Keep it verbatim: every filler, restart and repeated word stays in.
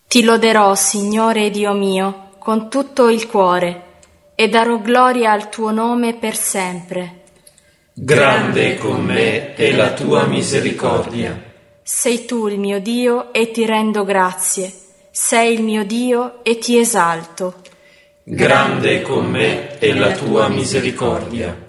Ti loderò, Signore Dio mio, con tutto il cuore, e darò gloria al tuo nome per sempre. Grande con me è la tua misericordia. Sei tu il mio Dio e ti rendo grazie. Sei il mio Dio e ti esalto. Grande con me è la tua misericordia.